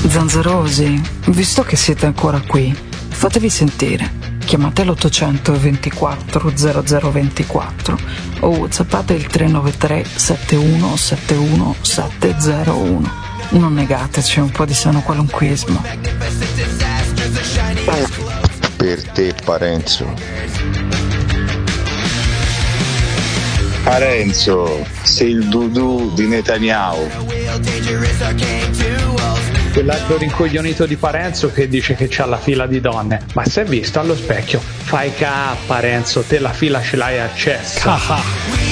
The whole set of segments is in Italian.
Zanzerosi, visto che siete ancora qui, fatevi sentire. Chiamate l'800 24 0024 o whatsappate il 393 71 71 701. Non negateci un po' di sano qualunquismo. Per te, Parenzo. Parenzo, sei il Dudu di Netanyahu. Quell'altro rincoglionito di Parenzo che dice che c'ha la fila di donne. Ma si è visto allo specchio? Fai ca, Parenzo, te la fila ce l'hai accesso. Caca.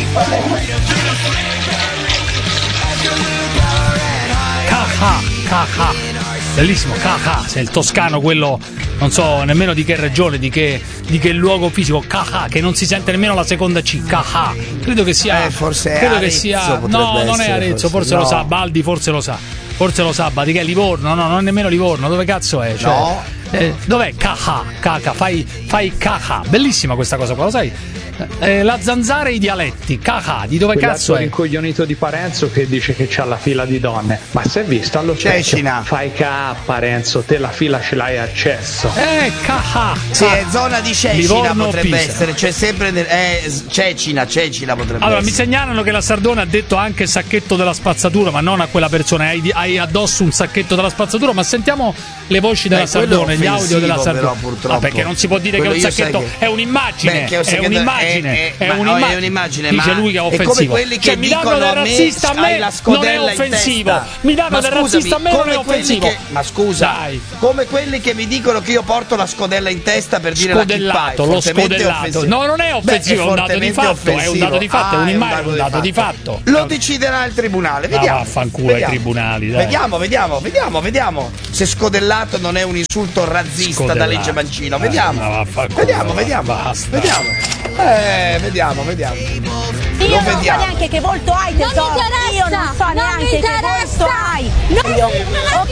Bellissimo, caca. Sei il toscano, quello non so nemmeno di che regione, di che luogo fisico, caca, che non si sente nemmeno la seconda C, caca. Credo che sia forse credo Arezzo, che sia no, non è Arezzo, forse no. lo sa, Baldi forse lo sa. Forse lo sa, di che è Livorno? No, non è nemmeno Livorno, dove cazzo è? Cioè, no. Dov'è? Caca, fai caca. Bellissima questa cosa qua, lo sai? La zanzara e i dialetti, caca, di dove cazzo è? Rincoglionito di Parenzo che dice che c'ha la fila di donne. Ma si è visto allo specchio? Cecina. Fai ca, Parenzo, te la fila ce l'hai accesso. Caca. Sì, è zona di Cecina, Livorno, potrebbe Pisa. essere, c'è sempre Cecina potrebbe Allora, mi essere. segnalano che la Sardone ha detto anche sacchetto della spazzatura, ma non a quella persona. Hai addosso un sacchetto della spazzatura, ma sentiamo le voci della Sardone, gli audio della Sardone. Però, purtroppo. Perché non si può dire Quello che un io sai sacchetto che- è un'immagine. Beh, che È un'immagine. è un'immagine, Dice ma lui che è è come offensivo. quelli che mi danno dicono del a me, razzista a me hai la non è scodella in offensivo. testa. Mi danno Ma del scusami, razzista a me non è come quelli offensivo. ma scusa, Dai. come quelli che mi dicono che io porto la scodella in testa per dire la chippa, è Scodellato, lo fortemente scodellato. offensivo. No, non è offensivo, Beh, è un dato di fatto, è un dato di fatto, è un'immagine, un dato di fatto. Lo deciderà il tribunale, vediamo. Vaffanculo ai tribunali, dai. Vediamo se scodellato non è un insulto razzista da Scodellato. legge Mancino. Vediamo. Vaffanculo, basta. Vediamo. Io Lo non so vediamo. neanche che volto hai, tesoro. Io non so neanche che volto hai. Ok.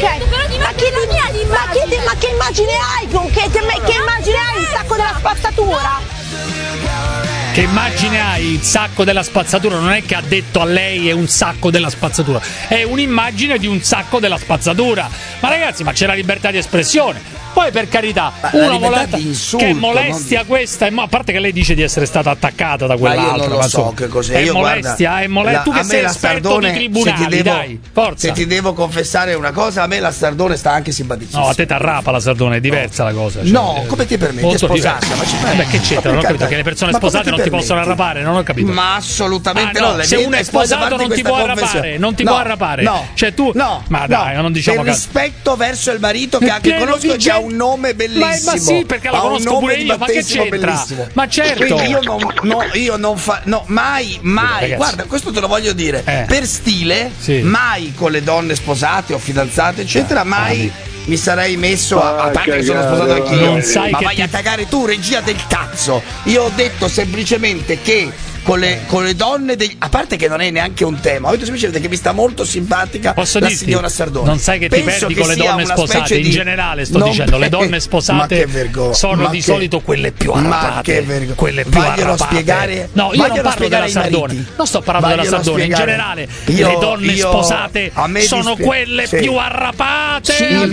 Ma che immagine hai? Che immagine hai? Il sacco della spazzatura? Che immagine hai? Il sacco della spazzatura? Non è che ha detto a lei è un sacco della spazzatura, è un'immagine di un sacco della spazzatura. Ma ragazzi, ma c'è la libertà di espressione. Poi per carità, Ma la una libertà di insulto, che molestia questa, a parte che lei dice di essere stata attaccata da Ma io quell'altra, non lo so insomma, che cos'è. è Io, molestia, guarda, è molestia. Tu a che me sei la esperto Sardone, di tribunali, dai, forza. Se ti devo confessare una cosa, a me la Sardone sta anche simpaticissima. No, a te t'arrapa la Sardone, è diversa la cosa. Cioè, No, come ti permetti? È molto sposata, diversa. ma ci fai? Beh, che c'entra? Non ho Ma capito per che le persone carità. Ma sposate come non ti ti possono permetti? arrapare, non ho capito. Ma assolutamente no, no. se uno è sposato non ti può arrapare, non ti può arrapare. No, Cioè tu no, ma dai, non diciamo per cazzo. rispetto verso il marito che È anche pieno conosco di e che ha gente- un nome bellissimo. Ma sì, perché lo Ha un conosco nome pure di io, ma che battesimo c'entra? bellissimo. Ma certo. Quindi io non fa no, mai, Ragazzi. guarda, questo te lo voglio dire. Per stile, Sì. mai con le donne sposate o fidanzate, eccetera, mai mi sarei messo a parte che sono cagare, sposato anch'io. non sai Ma che vai a cagare tu, regia del cazzo. Io ho detto semplicemente che con le donne a parte che non è neanche un tema, ho detto semplicemente che mi sta molto simpatica Posso la dirti, signora Sardone. non sai che ti Penso perdi che con le sia donne una sposate, specie in generale sto non- dicendo, le donne Ma sposate che vergogna, sono ma di che- solito quelle più Ma arrapate, che vergogna. quelle più Vaglielo arrapate. spiegare- No, io non vaglielo parlo spiegare della ai Sardone, mariti. non sto parlando della Vaglielo Sardone, in spiegare. generale Io- le donne io- sposate a me sono dispia- quelle sì. più arrapate, Sì, il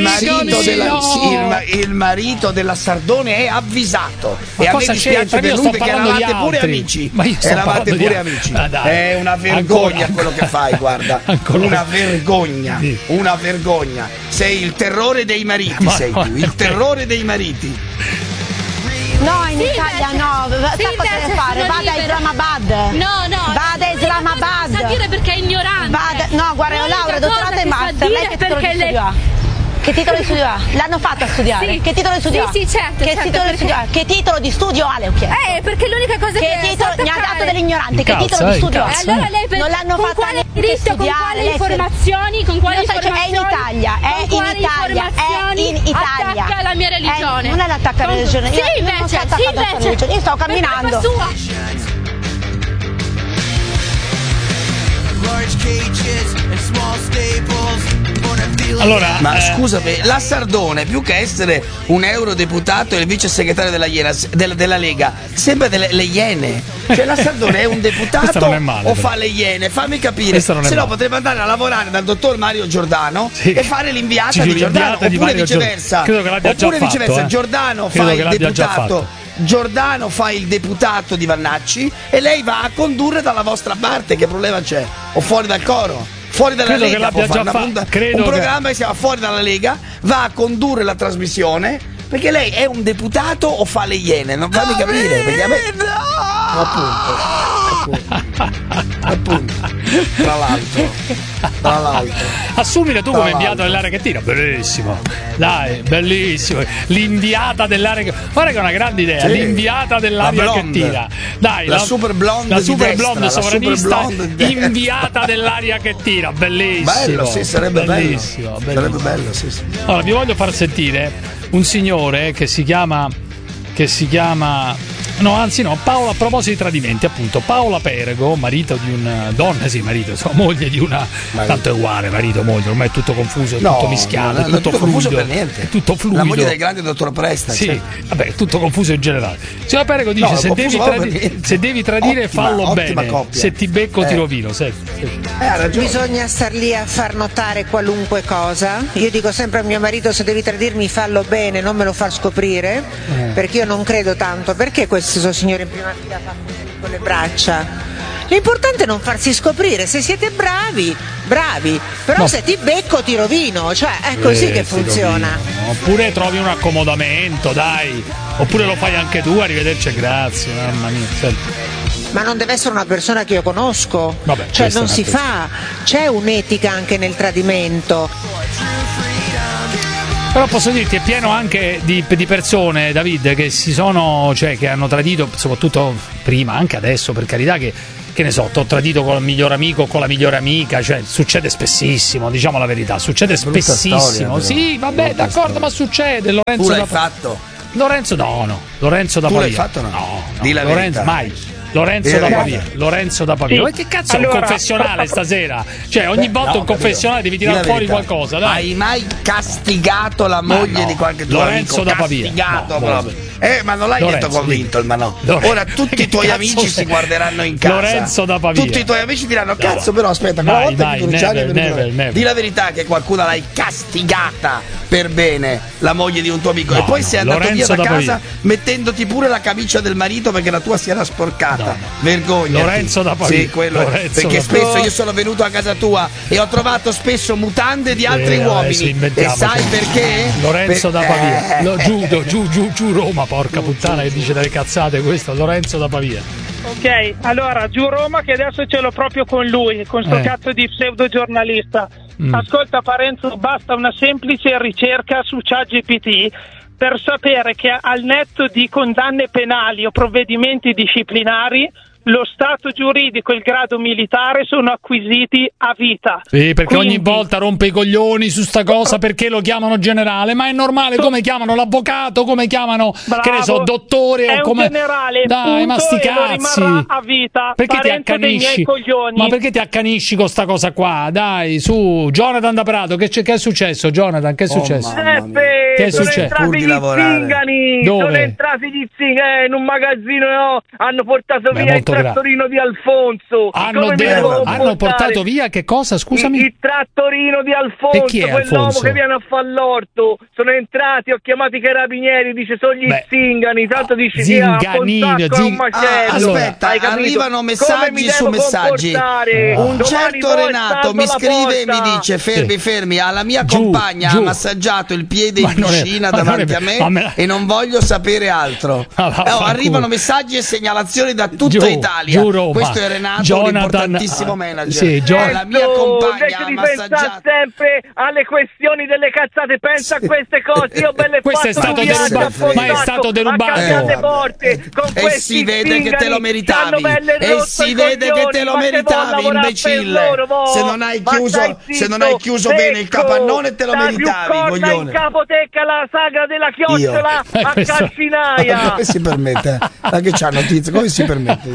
amico marito della Sardone è avvisato. Ma e a me cosa dispiace c'entra? per Io lui sto perché parlando di eravate pure altri. amici. Ma io sto Eravate parlando di pure altri. amici. Ah, dai. È una vergogna Ancora. quello che fai, guarda. Ancora. Una vergogna. Sì. Una vergogna. Sei il terrore dei mariti, Ma sei no, tu. Il terrore dei mariti. No, in Italia no. Sa cosa deve fare? Vada a Islamabad. No. Vada a Islamabad. Sa dire perché è ignorante. No, guarda, io laurea, dottorata e master. Lei che titolo di studio ha? Che titolo di studio ha? L'hanno fatto a studiare? Sì. Che titolo di studio ha? Sì, certo. Che titolo di studio ha? Che titolo di studio ha, le ho chiesto? Perché l'unica cosa Che titolo mi ha dato dell'ignorante? Che titolo di studio ha? E allora lei non l'hanno con fatta quale neanche diritto, con studiare, quali lei informazioni, con quali Lo sai, cioè, informazioni? è in Italia, è con in quali Italia, è in Italia. attacca la mia religione. Non è l'attacca alla religione. Sì, Io non invece, sono attaccata alla sua religione. Io sto camminando. Per colpa Allora, ma scusami, la Sardone, più che essere un eurodeputato e il vice segretario della Lega, sembra le Iene. Cioè la Sardone è un deputato non è male, o però. fa le Iene? Fammi capire. Se no potrebbe andare a lavorare dal dottor Mario Giordano e fare l'inviata di Giordano, oppure viceversa. Credo che l'abbia già fatto, Giordano fa il deputato. Giordano fa il deputato di Vannacci e lei va a condurre dalla vostra parte. Che problema c'è? O fuori dal coro? Fuori dalla Credo Lega che l'abbia già fatto. Un programma che si chiama Fuori dalla Lega, va a condurre la trasmissione perché lei è un deputato o fa le Iene, non fammi capire perché a me appunto tra l'altro assumile tu come inviato dell'area che tira, bellissimo, dai, bellissimo, l'inviata dell'area che... guarda che è una grande idea, sì. L'inviata dell'area che tira, dai, la super blonde, la super destra, blonde sovranista, inviata dell'aria che tira, bellissimo, bello, sì, sarebbe bellissimo, bello. Sarebbe bello, sì. Allora vi voglio far sentire un signore che si chiama Paola, a proposito di tradimenti, appunto, Paola Perego, marito di una donna, moglie di una, tanto è uguale, marito, moglie, ormai è tutto confuso, è tutto mischiato, è tutto confuso per niente. È tutto fluido. La moglie del grande dottor Presta. Sì, vabbè, è tutto confuso in generale. Signora Perego dice: se devi tradire, fallo bene. Coppia. Se ti becco ti rovino. Ha ragione. Bisogna star lì a far notare qualunque cosa. Io dico sempre a mio marito: se devi tradirmi, fallo bene, non me lo far scoprire, perché io non credo tanto. Perché questo signore in prima fila fa così con le braccia? L'importante è non farsi scoprire. Se siete bravi, però se ti becco ti rovino, cioè è così che funziona. Oppure trovi un accomodamento, dai, oppure lo fai anche tu, arrivederci, grazie, mamma mia. Ma non deve essere una persona che io conosco. Vabbè, cioè non si fa, c'è un'etica anche nel tradimento. Però posso dirti, è pieno anche di persone, David, che che hanno tradito, soprattutto prima, anche adesso, per carità, che ne so, t'ho tradito con il miglior amico o con la migliore amica, cioè succede spessissimo, diciamo la verità, succede spessissimo. Storia, sì, vabbè, d'accordo, ma succede. Lorenzo, tu l'hai fatto? Lorenzo Lorenzo da tu Pavia. L'hai fatto o no? No, Di la Lorenzo verità. Mai. Lorenzo da Pavia. Ma che cazzo è un confessionale stasera? Cioè ogni volta un confessionale devi tirare fuori qualcosa, dai. Hai mai castigato la moglie di qualche tuo Lorenzo amico? da Pavia. Castigato proprio. Ma non l'hai detto convinto il Manò. Ora tutti i tuoi amici si guarderanno in casa. Lorenzo da Pavia. Tutti i tuoi amici diranno: cazzo, però aspetta, never. Di la verità che qualcuno l'hai castigata per bene, la moglie di un tuo amico, e poi sei andato via da casa mettendoti pure la camicia del marito perché la tua si era sporcata. Vergogna. Lorenzo da Pavia. Sì, quello perché spesso io sono venuto a casa tua e ho trovato spesso mutande di altri uomini. E sai perché? Lorenzo da Pavia. Giù Roma, porca puttana, che dice delle cazzate questo. Lorenzo da Pavia. Ok, allora giù Roma, che adesso ce l'ho proprio con lui, con sto cazzo di pseudo giornalista. Ascolta Parenzo, basta una semplice ricerca su ChatGPT per sapere che al netto di condanne penali o provvedimenti disciplinari, lo stato giuridico e il grado militare sono acquisiti a vita. Sì, perché quindi, ogni volta rompe i coglioni su sta cosa, perché lo chiamano generale, ma è normale, come chiamano l'avvocato, come chiamano, che ne so, dottore, è o come... un generale, dai, ma sti cazzi, a vita. Perché ti accanisci? Ma perché ti accanisci con sta cosa qua? Dai, su, Jonathan da Prato, che è successo, Jonathan? Che è successo? Che è successo? Sono entrati gli zingani in un magazzino, hanno portato via il trattorino di Alfonso. Hanno portato via che cosa, scusami? Il trattorino di Alfonso, quell'uomo che viene a Fallorto. Sono entrati, ho chiamato i carabinieri, dice sono gli zingani, tanto dice aspetta, arrivano messaggi su messaggi. Un certo Renato mi scrive e mi dice: fermi, alla mia compagna ha massaggiato il piede in piscina davanti a me e non voglio sapere altro. Arrivano messaggi e segnalazioni da tutta Italia. Questo è Renato, un importantissimo manager. La mia compagna ha massaggiato. Sempre alle questioni delle cazzate, pensa a queste cose. Io belle questo è stato derubato, ma è stato derubato. E si vede che te lo meritavi. Imbecille. Se non hai chiuso bene il capannone te lo meritavi, coglione. In capo te attacca la sagra della chiocciola a calcinaia. Come si permette? Ma che c'ha notizie? Come si permette?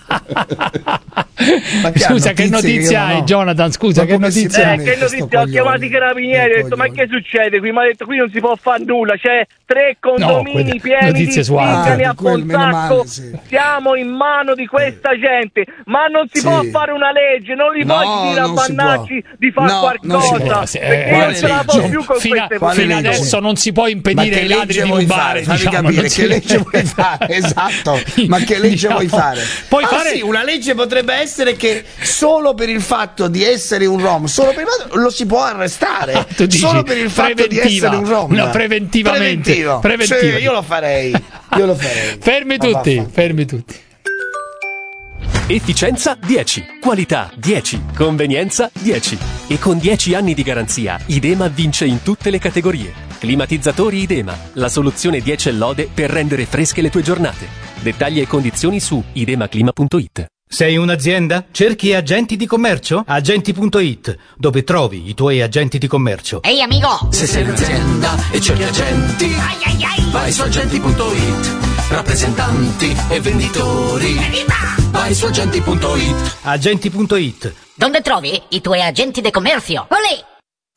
Scusa, che notizie hai, Jonathan? Scusa, che notizie hai? Che notizie? Ho chiamato i carabinieri, ho detto ma che succede qui? Mi ha detto qui non si può fare nulla, c'è 3 condomini pieni di zingari a Fonzacco, siamo in mano di questa gente, ma non si può fare una legge, non li voglio dire a Bannacci di fare qualcosa, perché io non ce la posso più con queste cose. Fino adesso non si può impedire ai ladri di rubare, fammi capire che legge vuoi fare, esatto, ma che legge vuoi fare? Puoi fare... sì, una legge potrebbe essere che solo per il fatto di essere un rom, solo per il fatto lo si può arrestare, solo per il fatto di essere un rom. No, preventivamente. Sì, io lo farei. Fermi tutti. Efficienza 10, qualità 10, convenienza 10. E con 10 anni di garanzia, Idema vince in tutte le categorie. Climatizzatori Idema, la soluzione 10 lode per rendere fresche le tue giornate. Dettagli e condizioni su idemaclima.it. Sei un'azienda? Cerchi agenti di commercio? Agenti.it, dove trovi i tuoi agenti di commercio. Ehi amico! Se sei un'azienda e cerchi agenti, vai su agenti.it. Rappresentanti e venditori, vai su agenti.it. Agenti.it, dove trovi i tuoi agenti di commercio. Olè!